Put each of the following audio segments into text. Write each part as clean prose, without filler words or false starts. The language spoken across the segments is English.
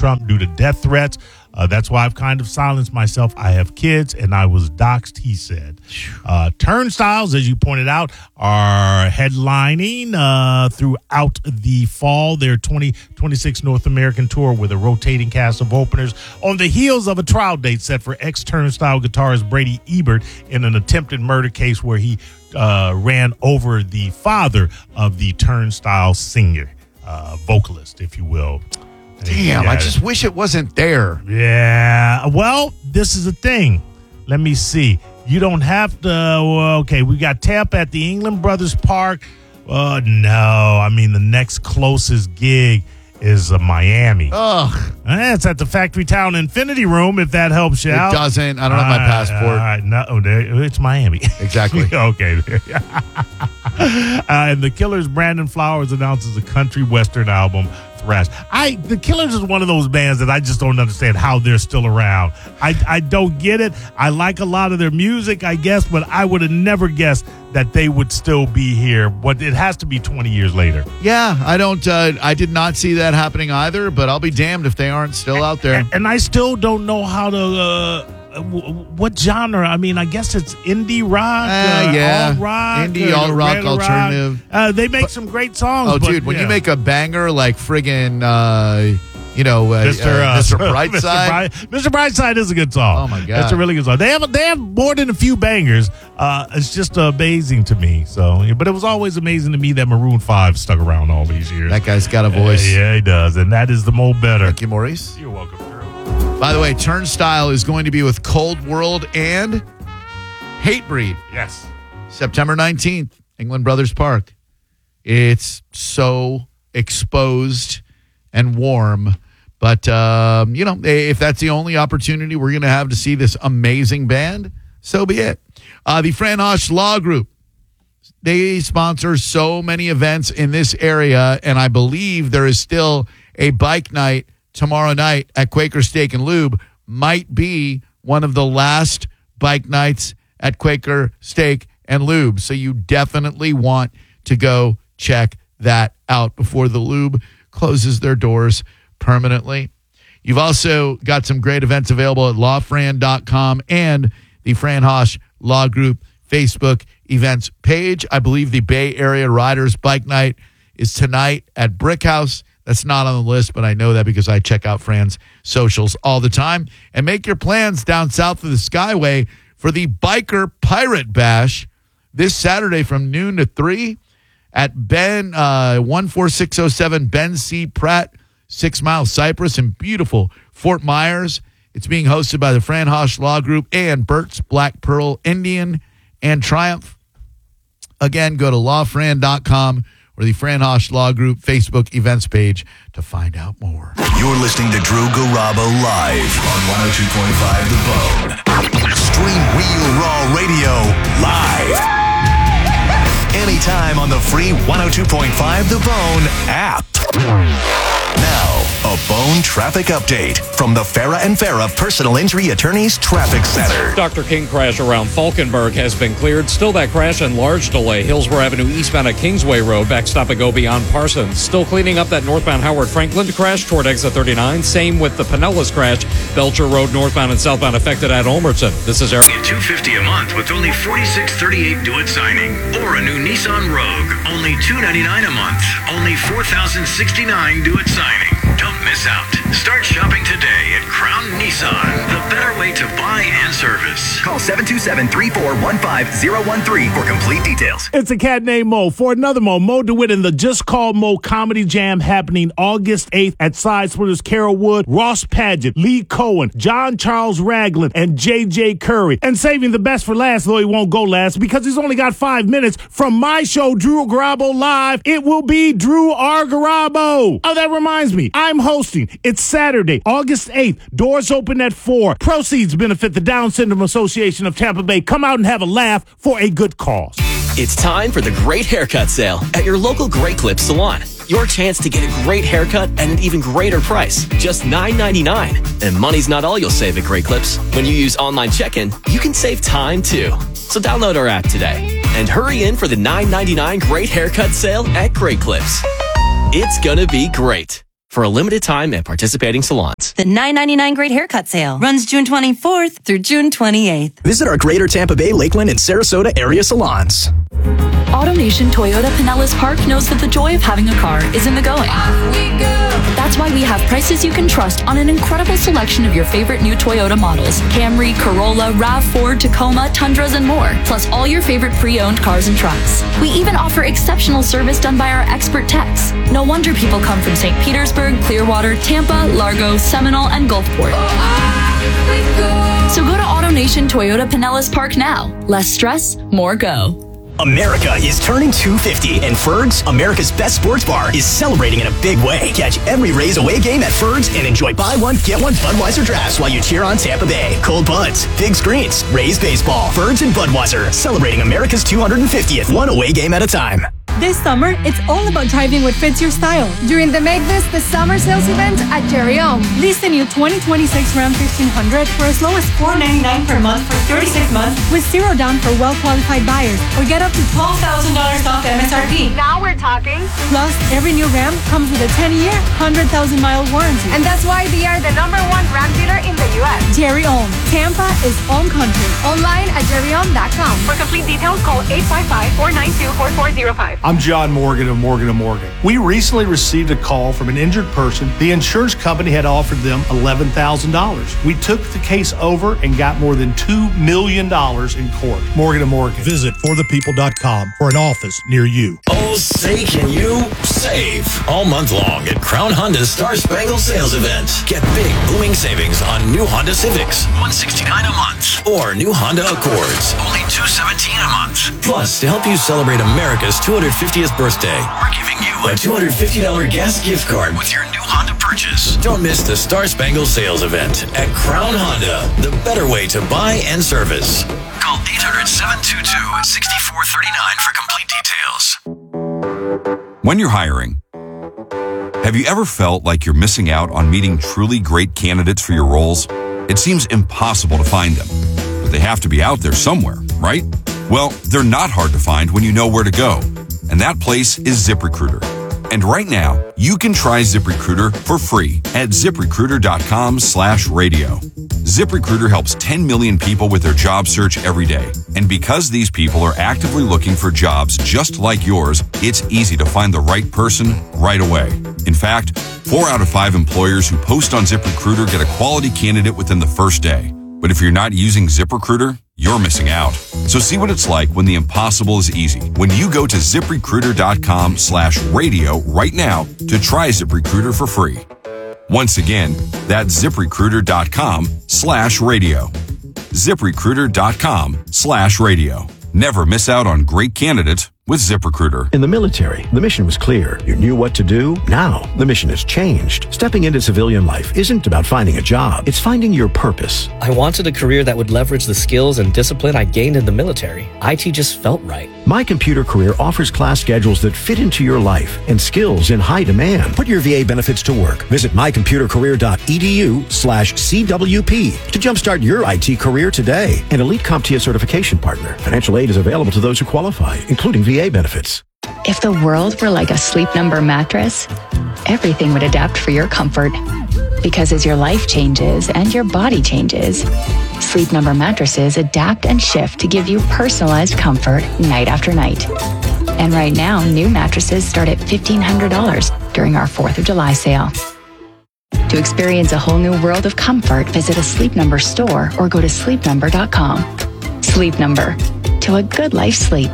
Trump due to death threats. That's why I've kind of silenced myself. I have kids, and I was doxxed, he said. Turnstiles, as you pointed out, are headlining throughout the fall. Their 2026 North American tour with a rotating cast of openers on the heels of a trial date set for ex-Turnstile guitarist Brady Ebert in an attempted murder case where he ran over the father of the Turnstile singer, vocalist, if you will. Damn, I just wish it wasn't there. Yeah. Well, this is the thing. Let me see. You don't have to. Okay, we got Tampa at the England Brothers Park. No, I mean, the next closest gig is Miami. Ugh. It's at the Factory Town Infinity Room, if that helps you out. It doesn't. I don't have my passport. No, it's Miami. Exactly. Okay. And the Killers' Brandon Flowers announces a country western album, Thrash. The Killers is one of those bands that I just don't understand how they're still around. I don't get it. I like a lot of their music, I guess, but I would have never guessed that they would still be here. But it has to be 20 years later. Yeah, I did not see that happening either, but I'll be damned if they aren't still out there. And I still don't know how to... what genre? I mean, I guess it's indie rock, alt rock, indie alt rock, alternative. They make some great songs. Oh, dude, when you make a banger like friggin', Mr. Brightside. Mr. Brightside is a good song. Oh my God, it's a really good song. They have more than a few bangers. It's just amazing to me. So, but it was always amazing to me that Maroon 5 stuck around all these years. That guy's got a voice. Yeah, he does, and that is the Mo Better. Thank you, Maurice. You're welcome. By the way, Turnstile is going to be with Cold World and Hatebreed. Yes. September 19th, England Brothers Park. It's so exposed and warm. But, if that's the only opportunity we're going to have to see this amazing band, so be it. The Fran Hosch Law Group, they sponsor so many events in this area, and I believe there is still a bike night tomorrow night at Quaker Steak and Lube. Might be one of the last bike nights at Quaker Steak and Lube. So you definitely want to go check that out before the Lube closes their doors permanently. You've also got some great events available at lawfran.com and the Fran Hosch Law Group Facebook events page. I believe the Bay Area Riders Bike Night is tonight at Brick House. That's not on the list, but I know that because I check out Fran's socials all the time. And make your plans down south of the Skyway for the Biker Pirate Bash this Saturday from noon to 3 at 14607 Ben C. Pratt, 6 Mile Cypress in beautiful Fort Myers. It's being hosted by the Fran Hosch Law Group and Burt's Black Pearl Indian and Triumph. Again, go to lawfran.com or the Fran Hosch Law Group Facebook events page to find out more. You're listening to Drew Garabo live on 102.5 The Bone. Stream Real Raw Radio live. Anytime on the free 102.5 The Bone app. Now, a Bone traffic update from the Farah and Farah Personal Injury Attorneys Traffic Center. Dr. King crash around Falkenberg has been cleared. Still that crash and large delay. Hillsborough Avenue eastbound at Kingsway Road. Backstop and go beyond Parsons. Still cleaning up that northbound Howard Franklin crash toward exit 39. Same with the Pinellas crash. Belcher Road northbound and southbound affected at Ulmerton. This is Eric. Get $250 a month with only $46.38 due at signing. Or a new Nissan Rogue. Only $299 a month. Only $4,069 due at signing. Don't miss out. Start shopping today at Crown Nissan, the better way to buy and service. Call 727-3415013 for complete details. It's a cat named Mo. For another Mo DeWitt in the Just Call Mo Comedy Jam happening August 8th at Side Splitters, Carol Wood, Ross Padgett, Lee Cohen, John Charles Ragland, and J.J. Curry. And saving the best for last, though he won't go last because he's only got 5 minutes from my show, Drew Garabo Live. It will be Drew R. Garabo. Oh, that reminds me. I'm hosting. It's Saturday, August 8th. Doors open at 4. Proceeds benefit the Down Syndrome Association of Tampa Bay. Come out and have a laugh for a good cause. It's time for the Great Haircut Sale at your local Great Clips salon. Your chance to get a great haircut at an even greater price, just $9.99. And money's not all you'll save at Great Clips. When you use online check-in, you can save time too. So download our app today and hurry in for the $9.99 Great Haircut Sale at Great Clips. It's gonna be great. for a limited time at participating salons. The $9.99 Great Haircut Sale runs June 24th through June 28th. Visit our Greater Tampa Bay, Lakeland, and Sarasota area salons. AutoNation Toyota Pinellas Park knows that the joy of having a car is in the going. That's why we have prices you can trust on an incredible selection of your favorite new Toyota models. Camry, Corolla, RAV4, Tacoma, Tundras, and more. Plus all your favorite pre-owned cars and trucks. We even offer exceptional service done by our expert techs. No wonder people come from St. Petersburg, Clearwater, Tampa, Largo, Seminole, and Gulfport. So go to AutoNation Toyota Pinellas Park now. Less stress, more go. America is turning 250, and Ferg's, America's best sports bar, is celebrating in a big way. Catch every Rays away game at Ferg's and enjoy buy one, get one Budweiser drafts while you cheer on Tampa Bay. Cold buds, big screens, Rays baseball, Ferg's and Budweiser, celebrating America's 250th, one away game at a time. This summer, it's all about driving what fits your style. During the Make This the Summer sales event at Jerry Ohm. Lease the new 2026 Ram 1500 for as low as $499 per month for 36 months with zero down for well-qualified buyers, or get up to $12,000 off MSRP. Now we're talking. Plus, every new Ram comes with a 10-year, 100,000-mile warranty. And that's why they are the #1 Ram dealer in the U.S. Jerry Ohm. Tampa is Ohm country. Online at jerryohm.com. For complete details, call 855-492-4405. I'm John Morgan of Morgan & Morgan. We recently received a call from an injured person. The insurance company had offered them $11,000. We took the case over and got more than $2 million in court. Morgan & Morgan. Visit forthepeople.com for an office near you. Oh, say can you save all month long at Crown Honda's Star Spangled Sales Event. Get big booming savings on new Honda Civics, $169 a month, or new Honda Accords, only $217 a month. Plus, to help you celebrate America's 250th birthday, we're giving you a $250 gas gift card with your new Honda purchase. Don't miss the Star Spangled Sales Event at Crown Honda, the better way to buy and service. Call 800-722-6439 for complete details. When you're hiring, have you ever felt like you're missing out on meeting truly great candidates for your roles? It seems impossible to find them, but they have to be out there somewhere, right? Well, they're not hard to find when you know where to go, and that place is ZipRecruiter. And right now, you can try ZipRecruiter for free at ZipRecruiter.com/radio. ZipRecruiter helps 10 million people with their job search every day. And because these people are actively looking for jobs just like yours, it's easy to find the right person right away. In fact, 4 out of 5 employers who post on ZipRecruiter get a quality candidate within the first day. But if you're not using ZipRecruiter, you're missing out. So see what it's like when the impossible is easy. When you go to ZipRecruiter.com/radio right now to try ZipRecruiter for free. Once again, that's ZipRecruiter.com/radio. ZipRecruiter.com/radio. Never miss out on great candidates with ZipRecruiter. In the military, the mission was clear. You knew what to do. Now, the mission has changed. Stepping into civilian life isn't about finding a job. It's finding your purpose. I wanted a career that would leverage the skills and discipline I gained in the military. IT just felt right. My Computer Career offers class schedules that fit into your life and skills in high demand. Put your VA benefits to work. Visit mycomputercareer.edu/CWP to jumpstart your IT career today. An elite CompTIA certification partner. Financial aid is available to those who qualify, including VA benefits. If the world were like a Sleep Number mattress, everything would adapt for your comfort. Because as your life changes and your body changes, Sleep Number mattresses adapt and shift to give you personalized comfort night after night. And right now, new mattresses start at $1,500 during our 4th of July sale. To experience a whole new world of comfort, visit a Sleep Number store or go to sleepnumber.com. Sleep Number. To a good life sleep.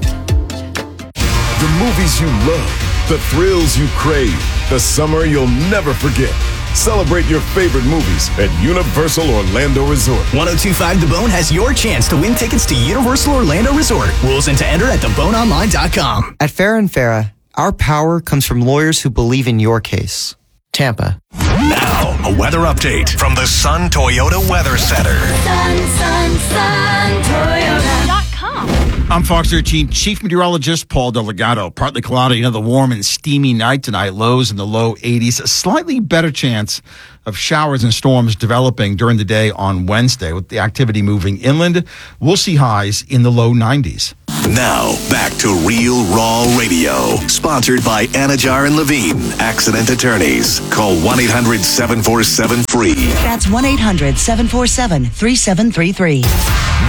The movies you love, the thrills you crave, the summer you'll never forget. Celebrate your favorite movies at Universal Orlando Resort. 102.5 The Bone has your chance to win tickets to Universal Orlando Resort. Rules and to enter at theboneonline.com. At Farrah & Farrah, our power comes from lawyers who believe in your case. Tampa. Now, a weather update from the Sun Toyota Weather Center. Sun Toyota.com. I'm Fox 13 Chief Meteorologist Paul Delgado. Partly cloudy, another warm and steamy night tonight. Lows in the low 80s. A slightly better chance of showers and storms developing during the day on Wednesday. With the activity moving inland, we'll see highs in the low 90s. Now, back to Real Raw Radio. Sponsored by Anajar and Levine, Accident Attorneys. Call 1-800-747-FREE. That's 1-800-747-3733.